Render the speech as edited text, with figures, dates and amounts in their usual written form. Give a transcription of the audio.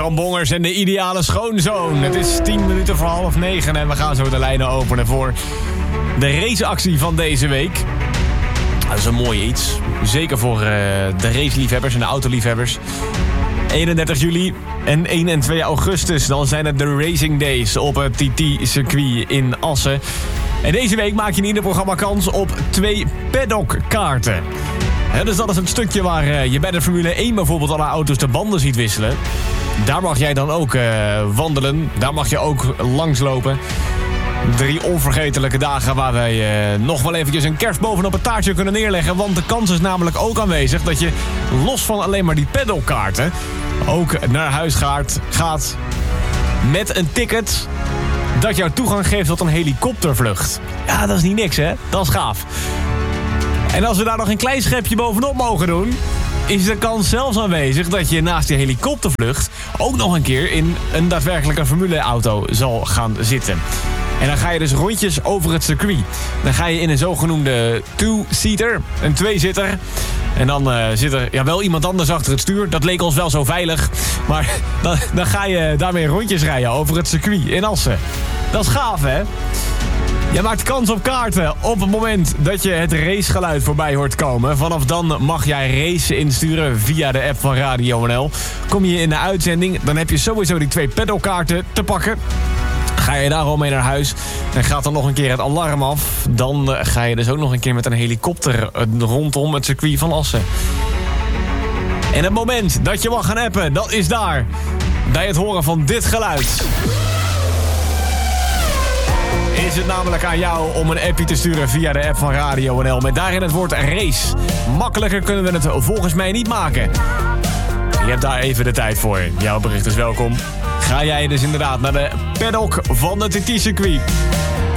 Aaron Bongers en de ideale schoonzoon. Het is 10 minuten voor 8:30 en we gaan zo de lijnen openen voor de raceactie van deze week. Dat is een mooi iets. Zeker voor de raceliefhebbers en de autoliefhebbers. 31 juli en 1 en 2 augustus. Dan zijn het de Racing Days op het TT-circuit in Assen. En deze week maak je in ieder programma kans op 2 paddockkaarten. Dus dat is het stukje waar je bij de Formule 1 bijvoorbeeld alle auto's de banden ziet wisselen. Daar mag jij dan ook wandelen. Daar mag je ook langslopen. 3 onvergetelijke dagen waar wij nog wel eventjes een kerst bovenop het taartje kunnen neerleggen. Want de kans is namelijk ook aanwezig dat je los van alleen maar die paddockkaarten ook naar huis gaat met een ticket dat jou toegang geeft tot een helikoptervlucht. Ja, dat is niet niks, hè? Dat is gaaf. En als we daar nog een klein schepje bovenop mogen doen, is de kans zelfs aanwezig dat je naast die helikoptervlucht ook nog een keer in een daadwerkelijke formuleauto zal gaan zitten. En dan ga je dus rondjes over het circuit. Dan ga je in een zogenoemde two-seater, een tweezitter. En dan zit er wel iemand anders achter het stuur. Dat leek ons wel zo veilig. Maar dan ga je daarmee rondjes rijden over het circuit in Assen. Dat is gaaf, hè? Je maakt kans op kaarten op het moment dat je het racegeluid voorbij hoort komen. Vanaf dan mag jij race insturen via de app van Radio NL. Kom je in de uitzending, dan heb je sowieso die 2 paddockkaarten te pakken. Ga je daar al mee naar huis en gaat dan nog een keer het alarm af. Dan ga je dus ook nog een keer met een helikopter rondom het circuit van Assen. En het moment dat je mag gaan appen, dat is daar. Bij het horen van dit geluid is het namelijk aan jou om een appje te sturen via de app van Radio NL. Met daarin het woord race. Makkelijker kunnen we het volgens mij niet maken. Je hebt daar even de tijd voor. Jouw bericht is welkom. Ga jij dus inderdaad naar de paddock van het TT-circuit.